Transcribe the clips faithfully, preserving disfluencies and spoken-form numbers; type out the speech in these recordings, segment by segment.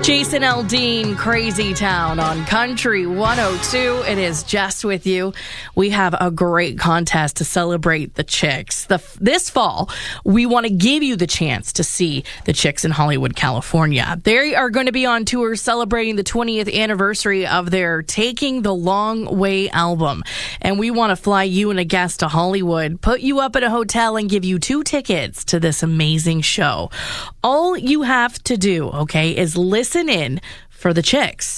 Jason Aldean, Crazy Town on Country one oh two. It is Jess with you. We have a great contest to celebrate the Chicks. The, this fall, we want to give you the chance to see the Chicks in Hollywood, California. They are going to be on tour celebrating the twentieth anniversary of their Taking the Long Way album. And we want to fly you and a guest to Hollywood, put you up at a hotel, and give you two tickets to this amazing show. All you have to do, okay, is listen in for the Chicks.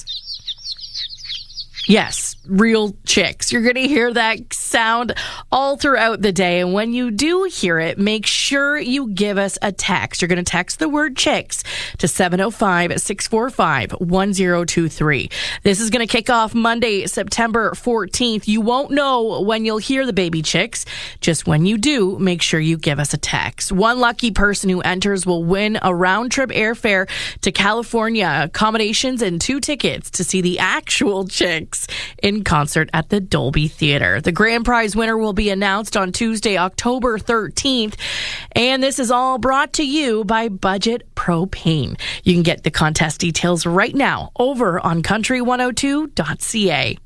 Yes, real chicks. You're going to hear that sound all throughout the day. And when you do hear it, make sure you give us a text. You're going to text the word chicks to seven oh five, six four five, one oh two three. This is going to kick off Monday, September fourteenth. You won't know when you'll hear the baby Chicks. Just when you do, make sure you give us a text. One lucky person who enters will win a round-trip airfare to California, accommodations, and two tickets to see the actual Chicks in concert at the Dolby Theater. The grand prize winner will be announced on Tuesday, October thirteenth. And this is all brought to you by Budget Propane. You can get the contest details right now over on country one oh two dot c a.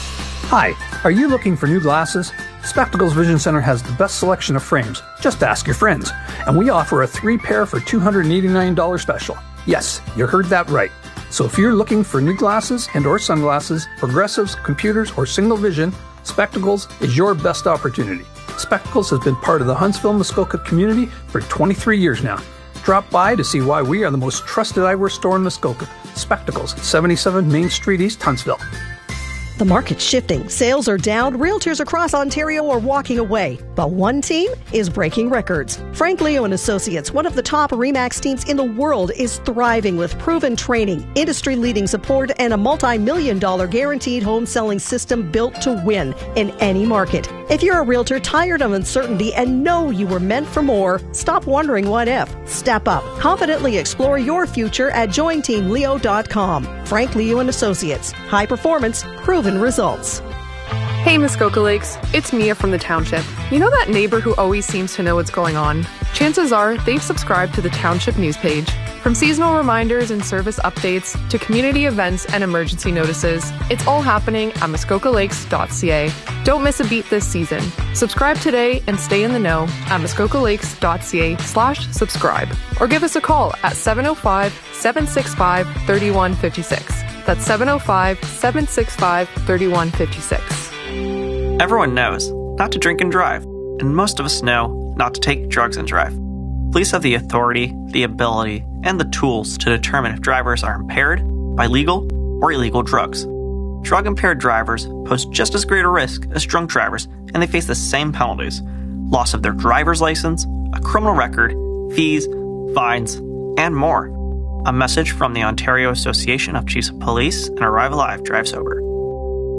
Hi, are you looking for new glasses? Spectacles Vision Center has the best selection of frames. Just ask your friends. And we offer a three pair for two hundred eighty-nine dollars special. Yes, you heard that right. So if you're looking for new glasses and or sunglasses, progressives, computers, or single vision, Spectacles is your best opportunity. Spectacles has been part of the Huntsville-Muskoka community for twenty-three years now. Drop by to see why we are the most trusted eyewear store in Muskoka. Spectacles, seventy-seven Main Street East, Huntsville. The market's shifting. Sales are down. Realtors across Ontario are walking away. But one team is breaking records. Frank Leo and Associates, one of the top RE/MAX teams in the world, is thriving with proven training, industry-leading support, and a multi-million dollar guaranteed home selling system built to win in any market. If you're a realtor tired of uncertainty and know you were meant for more, stop wondering what if. Step up. Confidently explore your future at join team leo dot com. Frank Leo and Associates. High performance, proven results. Hey Muskoka Lakes, it's Mia from the Township. You know that neighbor who always seems to know what's going on? Chances are they've subscribed to the Township news page. From seasonal reminders and service updates to community events and emergency notices, it's all happening at muskoka lakes dot c a. Don't miss a beat this season. Subscribe today and stay in the know at muskoka lakes dot c a slash subscribe. Or give us a call at seven oh five, seven six five, three one five six. That's seven oh five, seven six five, three one five six. Everyone knows not to drink and drive, and most of us know not to take drugs and drive. Police have the authority, the ability, and the tools to determine if drivers are impaired by legal or illegal drugs. Drug-impaired drivers pose just as great a risk as drunk drivers, and they face the same penalties: loss of their driver's license, a criminal record, fees, fines, and more. A message from the Ontario Association of Chiefs of Police and Arrive Alive Drive Sober.